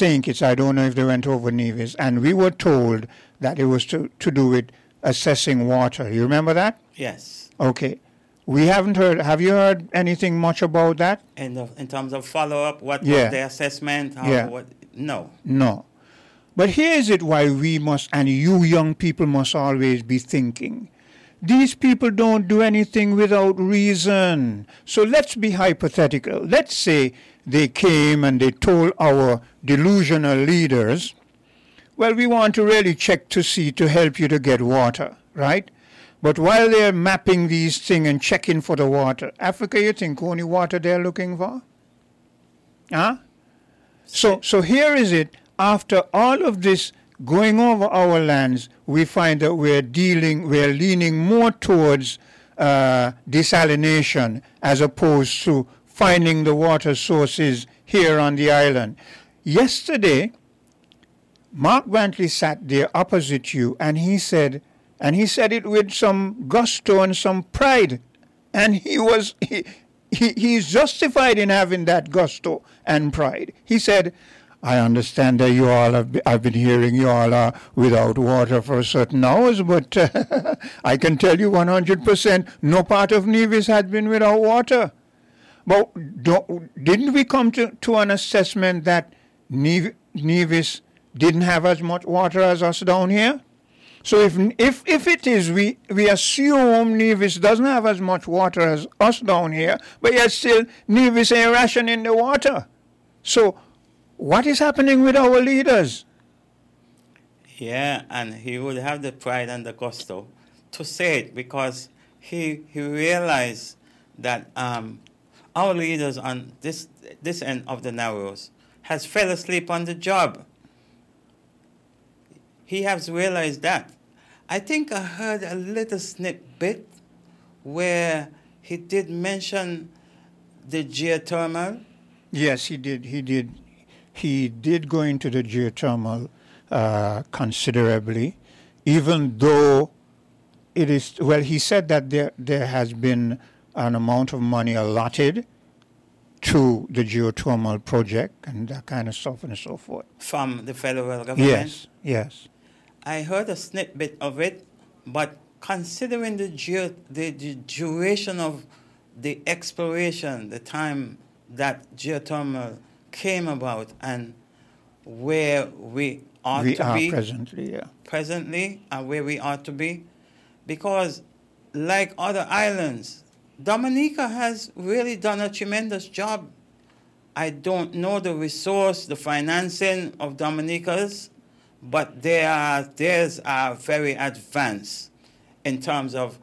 St. Kitts. I don't know if they went over Nevis. And we were told that it was to do with assessing water. You remember that? Yes. Okay. We haven't heard. Have you heard anything much about that? In terms of follow-up, what was the assessment? No. No. But here is it why we must, and you young people must always be thinking. These people don't do anything without reason. So let's be hypothetical. Let's say they came and they told our delusional leaders, well, we want to really check to see to help you to get water, right? But while they're mapping these things and checking for the water, Africa, you think only water they're looking for? Huh? So here is it. After all of this going over our lands, we find that we're leaning more towards desalination as opposed to finding the water sources here on the island. Yesterday, Mark Brantley sat there opposite you, and he said it with some gusto and some pride, and he's justified in having that gusto and pride. He said, I understand that you all I've been hearing you all are without water for certain hours, but I can tell you 100% no part of Nevis has been without water. But didn't we come to an assessment that Nevis didn't have as much water as us down here? So if it is, we assume Nevis doesn't have as much water as us down here, but yet still Nevis ain't rationing the water. So what is happening with our leaders? Yeah, and he would have the pride and the gusto to say it because he realized that our leaders on this end of the Narrows has fell asleep on the job. He has realized that. I think I heard a little snippet where he did mention the geothermal. Yes, he did. He did go into the geothermal considerably, even though it is, well, he said that there has been an amount of money allotted to the geothermal project and that kind of stuff and so forth. From the federal government? Yes. I heard a snippet of it, but considering the duration of the exploration, the time that geothermal came about and where we are presently and where we ought to be, because like other islands, Dominica has really done a tremendous job. I don't know the resource, the financing of Dominica's, but theirs are very advanced in terms of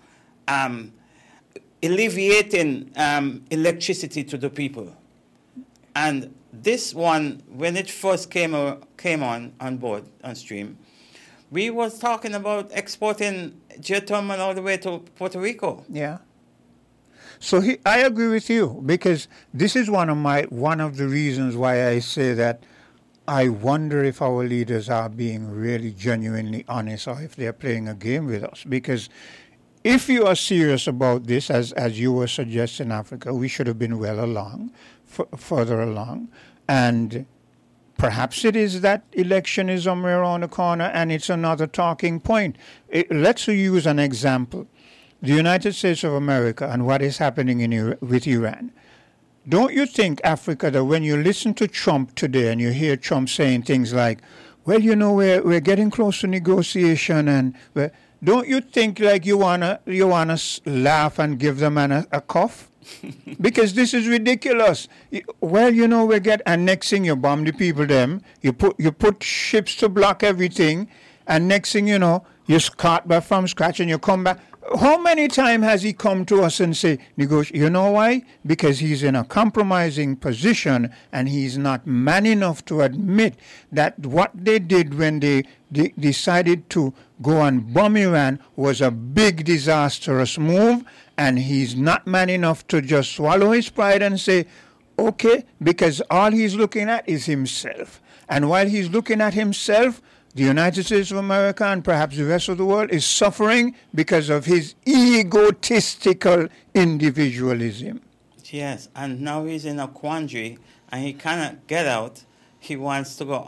alleviating electricity to the people. And this one, when it first came on board, on stream, we was talking about exporting geothermal all the way to Puerto Rico. Yeah. So I agree with you, because this is one of the reasons why I say that I wonder if our leaders are being really genuinely honest or if they're playing a game with us. Because if you are serious about this, as you were suggesting, Africa, we should have been well along, further along. And perhaps it is that election is somewhere around the corner and it's another talking point. Let's use an example. The United States of America and what is happening with Iran. Don't you think, Africa, that when you listen to Trump today and you hear Trump saying things like, well, you know, we're getting close to negotiation, and don't you think like you wanna laugh and give the man a cough? Because this is ridiculous. Well, you know, and next thing you bomb the people them, you put ships to block everything, and next thing you know, you start back from scratch and you come back. How many times has he come to us and say, negotiate? You know why? Because he's in a compromising position and he's not man enough to admit that what they did when they decided to go and bomb Iran was a big disastrous move, and he's not man enough to just swallow his pride and say, okay, because all he's looking at is himself. And while he's looking at himself, the United States of America and perhaps the rest of the world is suffering because of his egotistical individualism. Yes, and now he's in a quandary and he cannot get out. He wants to go